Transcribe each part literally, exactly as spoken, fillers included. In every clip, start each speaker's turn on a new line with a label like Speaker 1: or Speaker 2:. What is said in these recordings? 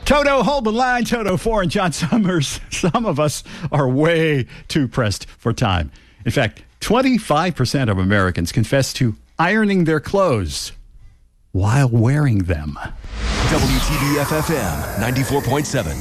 Speaker 1: Toto, hold the line. Toto four and John Summers. Some of us are way too pressed for time. In fact, twenty-five percent of Americans confess to ironing their clothes while wearing them.
Speaker 2: W T B F F M ninety-four point seven.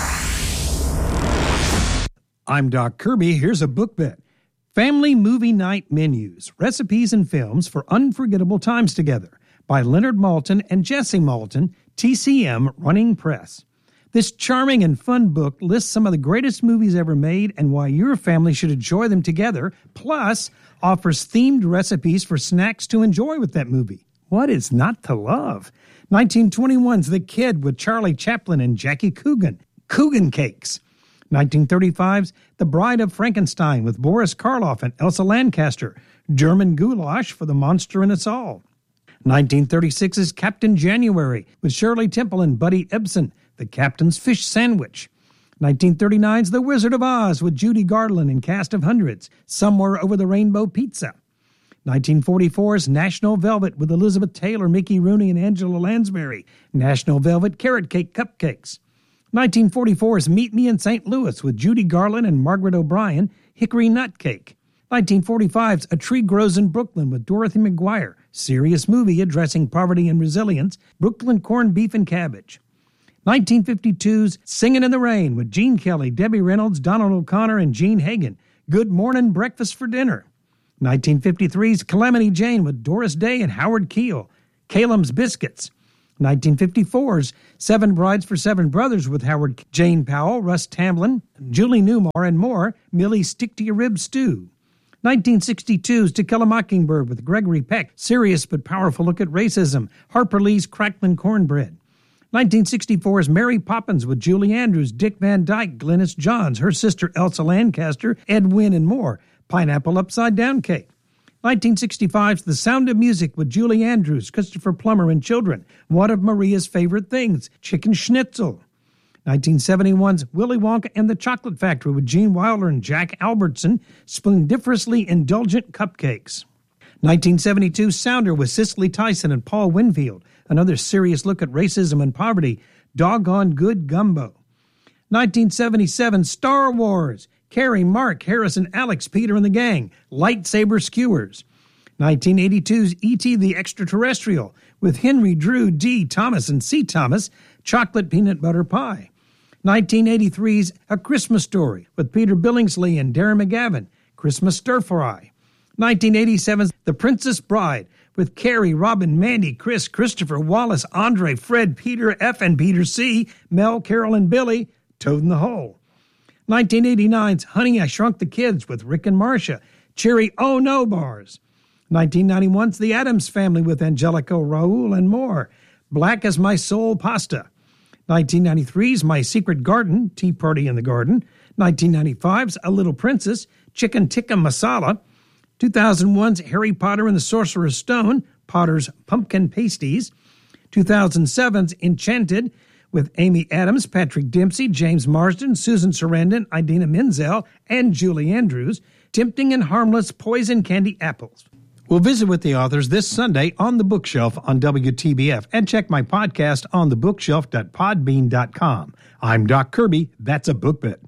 Speaker 3: I'm Doc Kirby. Here's a book bit. Family Movie Night Menus, Recipes and Films for Unforgettable Times Together by Leonard Maltin and Jesse Maltin, T C M Running Press. This charming and fun book lists some of the greatest movies ever made and why your family should enjoy them together, plus offers themed recipes for snacks to enjoy with that movie. What is not to love? nineteen twenty-one's The Kid with Charlie Chaplin and Jackie Coogan, Coogan Cakes. nineteen thirty-five's The Bride of Frankenstein with Boris Karloff and Elsa Lanchester, German goulash for the monster in us all. nineteen thirty-six's Captain January with Shirley Temple and Buddy Ebsen, The Captain's Fish Sandwich. nineteen thirty-nine's The Wizard of Oz with Judy Garland and cast of hundreds, Somewhere Over the Rainbow Pizza. nineteen forty-four's National Velvet with Elizabeth Taylor, Mickey Rooney, and Angela Lansbury, National Velvet Carrot Cake Cupcakes. nineteen forty-four's Meet Me in Saint Louis with Judy Garland and Margaret O'Brien, Hickory Nut Cake. nineteen forty-five's A Tree Grows in Brooklyn with Dorothy McGuire, serious movie addressing poverty and resilience, Brooklyn Corned Beef and Cabbage. nineteen fifty-two's Singin' in the Rain with Gene Kelly, Debbie Reynolds, Donald O'Connor, and Gene Hagen, Good Mornin' Breakfast for Dinner. nineteen fifty-three's Calamity Jane with Doris Day and Howard Keel, Calem's Biscuits. nineteen fifty-four's Seven Brides for Seven Brothers with Howard Jane Powell, Russ Tamblyn, Julie Newmar, and more, Millie's Stick to Your Rib Stew. nineteen sixty-two's To Kill a Mockingbird with Gregory Peck, serious but powerful look at racism, Harper Lee's Cracklin' Cornbread. nineteen sixty-four's Mary Poppins with Julie Andrews, Dick Van Dyke, Glynis Johns, her sister Elsa Lancaster, Ed Wynn, and more, Pineapple Upside Down Cake. nineteen sixty-five's The Sound of Music with Julie Andrews, Christopher Plummer, and children, one of Maria's favorite things, Chicken Schnitzel. nineteen seventy-one's Willy Wonka and the Chocolate Factory with Gene Wilder and Jack Albertson, splendiferously indulgent cupcakes. nineteen seventy-two's Sounder with Cicely Tyson and Paul Winfield, another serious look at racism and poverty, Doggone Good Gumbo. nineteen seventy-seven's Star Wars, Carrie, Mark, Harrison, Alex, Peter, and the Gang, Lightsaber Skewers. nineteen eighty-two's E T the Extraterrestrial with Henry, Drew, D. Thomas, and C. Thomas, Chocolate Peanut Butter Pie. nineteen eighty-three's A Christmas Story with Peter Billingsley and Darren McGavin, Christmas Stir Fry. nineteen eighty-seven's The Princess Bride with Carrie, Robin, Mandy, Chris, Christopher, Wallace, Andre, Fred, Peter F. and Peter C., Mel, Carol, and Billy, Toad in the Hole. nineteen eighty-nine's Honey, I Shrunk the Kids with Rick and Marcia, Cherry Oh No Bars. nineteen ninety-one's The Addams Family with Angelica, Raoul, and more, Black as My Soul Pasta. nineteen ninety-three's My Secret Garden, Tea Party in the Garden. nineteen ninety-five's A Little Princess, Chicken Tikka Masala. two thousand one's Harry Potter and the Sorcerer's Stone, Potter's Pumpkin Pasties. two thousand seven's Enchanted with Amy Adams, Patrick Dempsey, James Marsden, Susan Sarandon, Idina Menzel, and Julie Andrews, Tempting and Harmless Poison Candy Apples. We'll visit with the authors this Sunday on The Bookshelf on W T B F and check my podcast on the bookshelf dot podbean dot com. I'm Doc Kirby. That's a book bit.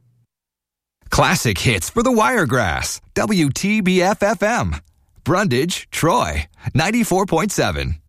Speaker 2: Classic hits for the Wiregrass. W T B F F M. Brundage, Troy. ninety-four point seven.